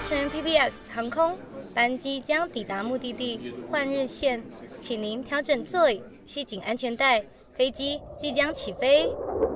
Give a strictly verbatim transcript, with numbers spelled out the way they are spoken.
乘 P B S 航空，班机将抵达目的地换日线，请您调整座椅，系紧安全带，飞机即将起飞。